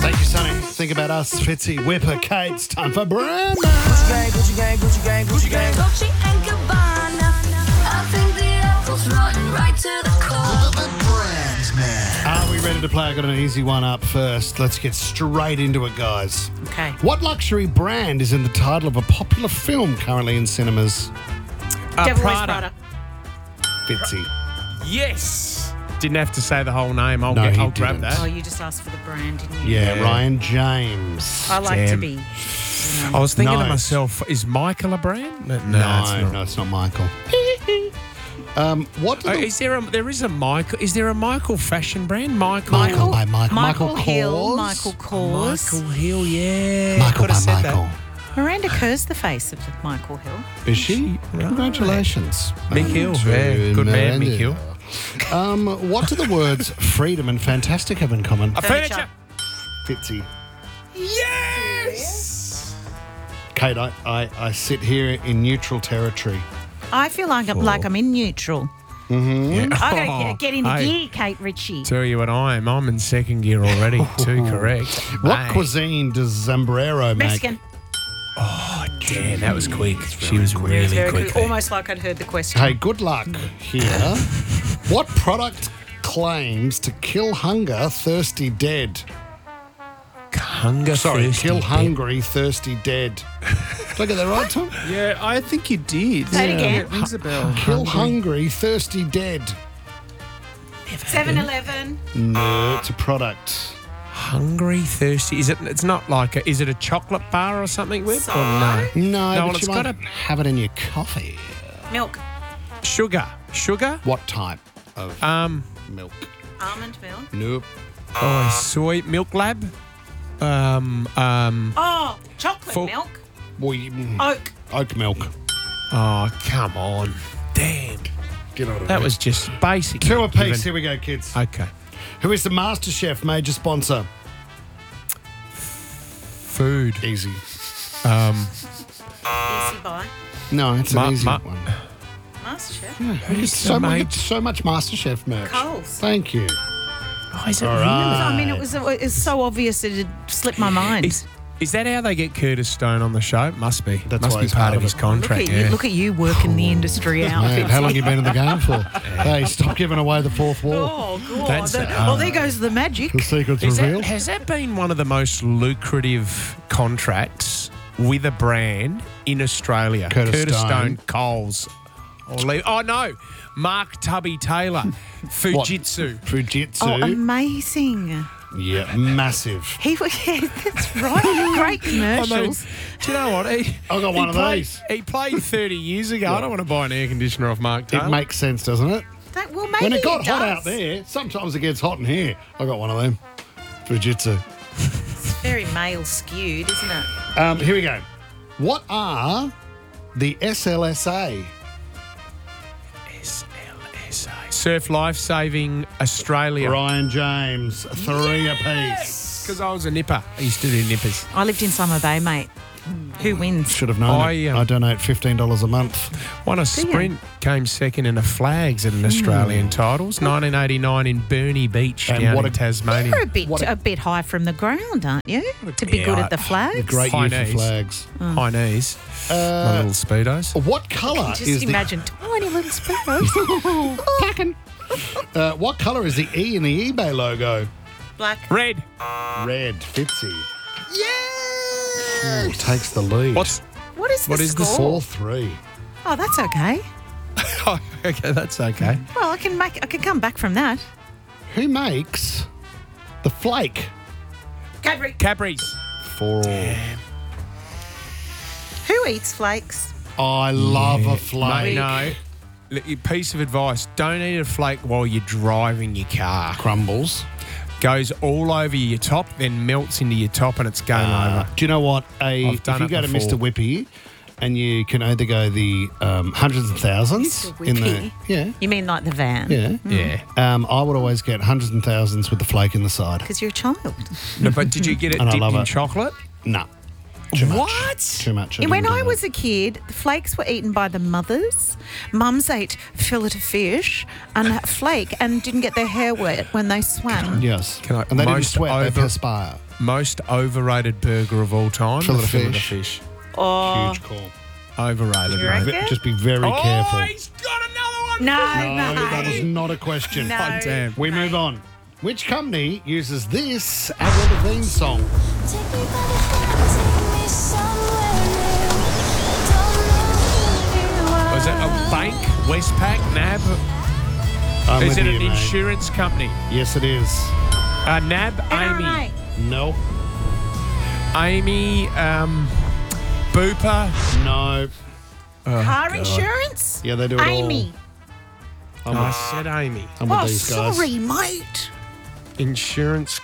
Thank you, Sonny. Think about us, Fitzy, Whipper, Kate. It's time for Brand. Gucci gang, Gucci gang, Gucci gang, Gucci gang. Dolce and Gabbana. I think the apple's rotten right to the core. Are we ready to play? I got an easy one up first. Let's get straight into it, guys. Okay. What luxury brand is in the title of a popular film currently in cinemas? Devil Wears Prada. Fitzy. Yes. Didn't have to say the whole name. I'll No, he grab didn't. that. Oh, you just asked for the brand, didn't you? Yeah, Ryan James. I like to Damn. be. I was thinking to No. myself, is Michael a brand? No, No, it's not Michael. What? Oh, is there a Michael? Is there a Michael fashion brand? Michael by Michael. Michael Hill. Kors? Michael Kors. Michael Hill, yeah. Michael Could by have said Michael. Miranda Kerr's the face of Michael Hill. Is she? Right. Congratulations. Mick Hill, To yeah. Good man, Miranda. Mick Hill. What do the words freedom and fantastic have in common? A furniture. Fitzy. Yes. Kate, I sit here in neutral territory. I feel like I'm in neutral. Yeah. I gotta get into Hey, gear, Kate Ritchie. Tell you what I'm in second gear already. Too correct. What Mate. cuisine does Zambrero make? Mexican. Damn, that was quick. She was really Very quick. good. Almost like I'd heard the question. Hey, good luck here. What product claims to kill hunger, thirsty, dead? Hunger, Sorry, thirsty, kill dead. hungry, thirsty, dead. Did I get that right, Tom? Yeah, I think you did. Say it again. It rings a bell. Kill hungry, thirsty, dead. 7-Eleven. No, it's a product. Hungry, thirsty. It's not like is it a chocolate bar or something, Whip? Or no? No, well, but it's you got might have it in your coffee. Milk. Sugar. What type of milk? Almond milk. Nope. Soy milk lab. Oh, chocolate Full- milk. Oak Oak. milk. Oh, come on. Damn. Get on it. That mate. was just basic. Two apiece. Given- Here we go, kids. Okay. Who is the MasterChef major sponsor? Food. Easy. Easy buy. No, it's an easy one. MasterChef. Who's So much MasterChef merch. Coles. Thank you. Oh, is it All really? right. I mean, it was so obvious it slipped my mind. Is that how they get Curtis Stone on the show? Must be. That's Must why be he's part part of of his it. contract. Look at you working the industry out. Man, how long have you been in the game for? Hey, stop giving away the fourth wall. Oh, God. That's- Well, there goes the magic. The secret's Is revealed. has that been one of the most lucrative contracts with a brand in Australia? Curtis Stone. Coles. Oh, no. Mark Tubby Taylor. Fujitsu. Fujitsu. Oh, amazing. Yeah, massive. Yeah, that's right. Great I mean, commercials. do you know what? I got one of these. He played 30 years ago. I don't want to buy an air conditioner off Mark Taylor. It makes sense, doesn't it? Well, maybe When it got hot does. out there, sometimes it gets hot in here. I got one of them. Fujitsu. It's very male skewed, isn't it? Here we go. What are the SLSA? SLSA. Surf Life Saving Australia. Ryan James, three apiece. Because I was a nipper. I used to do nippers. I lived in Summer Bay, mate. Who wins? Should have known I, it. I donate $15 a month. Won a sprint, came second in a flags at an Australian titles. 1989 in Burnie Beach And down what in a- Tasmania. You're a bit high from the ground, aren't you? To be Yeah, good at the The flags. great High year for knees. flags. High knees. My little speedos. What colour Just is imagine tiny little sparrows. what colour is the E in the eBay logo? Black. Red. Red. Fitzy. Ooh, takes the lead. What What is the the score? 4-3. Oh, that's okay. Oh, okay, that's okay. Well, I can come back from that. Who makes the flake? Cadbury. Cadbury's. 4-all. Who eats flakes? I love a Mate, flake. no. Look, your piece of advice, don't eat a flake while you're driving your car. Crumbles. Goes all over your top, then melts into your top and it's game over. Do you know what? I've done If you it go to before. Mr. Whippy and you can either go the hundreds and thousands Mr. in the Whippy? yeah You mean like the van? yeah Yeah. I would always get hundreds and thousands with the flake in the side. Because you're a child. No, but did you get it And I dipped love in it. chocolate? Nah. Too much. What? Too much. And when didn't I do that. was a kid, the flakes were eaten by the mothers. Mums ate fillet of fish and flake and didn't get their hair wet when they swam. Yes. Can I- And they didn't most sweat, they over- perspire. Most overrated burger of all time. Fillet the of fillet of fish. fish. Oh, Huge call. Overrated, You mate. reckon? Just be very careful. He's got another one. no, No, that was mate. not a question. No. Oh, damn. We move on. Which company uses this as a theme song? Take me by the hand, take me somewhere new. Don't know who you are. Was it a bank? Westpac? NAB? I'm Is with it you, an mate. insurance company? Yes, it is. NAB? NRA. No. Amy? Booper? No. Car insurance? Yeah, they do it all. Amy. I'm I with, said Amy. I'm with Oh, these guys. sorry, mate. Insurance.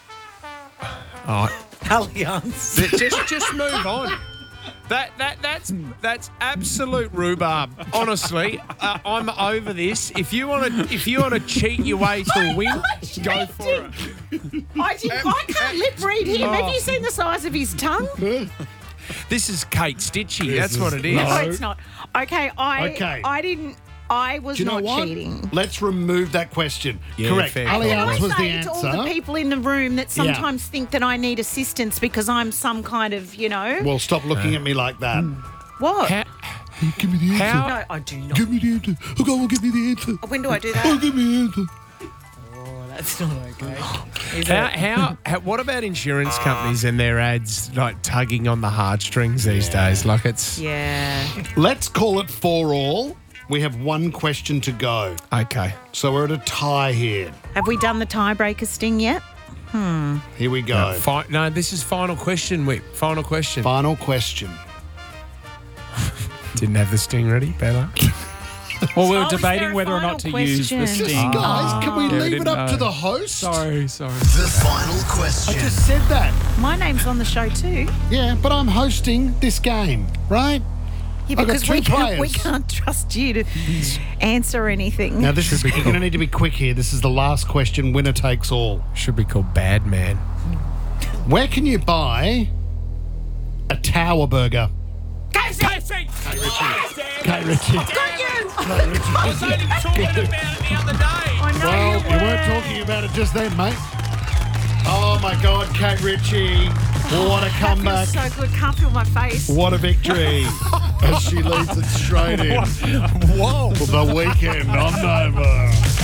Allianz. Just move on. That's absolute rhubarb. Honestly, I'm over this. If you want to cheat your way to a win, go for it. I can't lip read him. Have you seen the size of his tongue? This is Kate Stitchy. This That's what is- it is. No. No, it's not. Okay, Okay. I was Do you know not what? cheating. Let's remove that question. Yeah, Correct. fair And Allianz I was the say to all the answer. people in the room that sometimes think that I need assistance because I'm some kind of, Well, stop looking at me like that. what? How, Give me the answer. how, No, I do not. Give me the answer. Oh, go on, give me the answer. When do I do Oh, that? give me the answer. That's not okay. how, what about insurance companies and their ads like tugging on the heartstrings these days? Like it's Yeah. Let's call it 4-all. We have one question to go. okay. So we're at a tie here. Have we done the tiebreaker sting yet? Here we go. No, this is final question. Final question. Final question. Didn't have the sting ready. Better. Well, we were Oh, is there debating a whether or final not to use the question? sting. Guys, can we Yeah, we leave it didn't up to know. the host? Sorry. The final I question. just said that. My name's on the show too. Yeah, but I'm hosting this game, right? Yeah, I've got because two we players. can't trust you to answer anything. Now, this is you're going to need to be quick here. This is the last question. Winner takes all. Should be called Bad Man. Where can you buy a Tower Burger? KFC. Kate Ritchie. Got you! I was only talking about it the other day. I know Well, you you weren't talking about it just then, mate. Oh my God, Kate Ritchie. What a That comeback. feels so good. Can't feel my face. What a victory. As she leads it straight in. Whoa. The weekend on Nova.